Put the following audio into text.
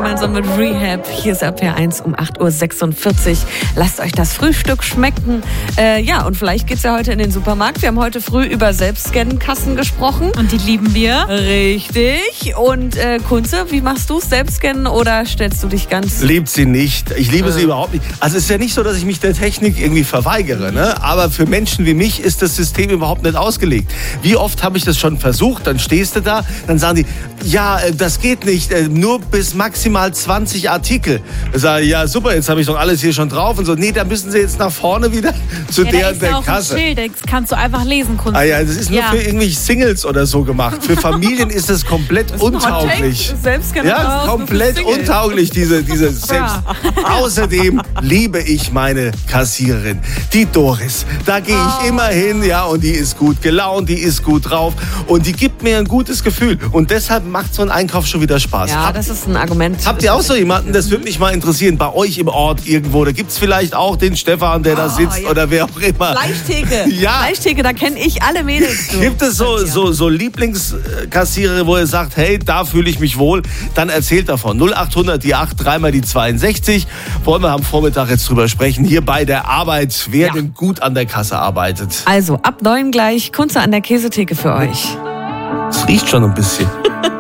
gemeinsam mit Rehab. Hier ist RPR1 um 8.46 Uhr. Lasst euch das Frühstück schmecken. Und vielleicht geht's ja heute in den Supermarkt. Wir haben heute früh über Selbstscannen-Kassen gesprochen. Und die lieben wir. Richtig. Und Kunze, wie machst du es? Selbstscannen oder stellst du dich ganz... Liebt sie nicht. Ich liebe sie überhaupt nicht. Also es ist ja nicht so, dass ich mich der Technik irgendwie verweigere. Ne? Aber für Menschen wie mich ist das System überhaupt nicht ausgelegt. Wie oft habe ich das schon versucht? Dann stehst du da, dann sagen die, ja, das geht nicht, nur bis maximal 20 Artikel. Da sage ich, ja super, jetzt habe ich doch alles hier schon drauf und so. Nee, da müssen sie jetzt nach vorne wieder zu der und der Kasse. Ein Schild, das kannst du einfach lesen, Kunst. Ah ja, das ist nur für irgendwelche Singles oder so gemacht. Für Familien ist das komplett untauglich. Ja, komplett untauglich, diese Selbst. Außerdem liebe ich meine Kassiererin, die Doris. Da gehe ich immer hin, ja, und die ist gut gelaunt, die ist gut drauf und die gibt mir ein gutes Gefühl. Und deshalb macht so ein Einkauf schon wieder Spaß. Ja, das ist ein Argument. Habt ihr auch so jemanden, das würde mich mal interessieren, bei euch im Ort irgendwo? Da gibt es vielleicht auch den Stefan, der da sitzt oder wer auch immer. Fleischtheke. Ja. Fleischtheke, da kenne ich alle Mädels. Gibt es so Lieblingskassierer, wo ihr sagt, hey, da fühle ich mich wohl? Dann erzählt davon. 0800 die 8, dreimal die 62. Wollen wir am Vormittag jetzt drüber sprechen. Hier bei der Arbeit, wer denn gut an der Kasse arbeitet. Also ab 9 gleich Kunze an der Käsetheke für euch. Es riecht schon ein bisschen.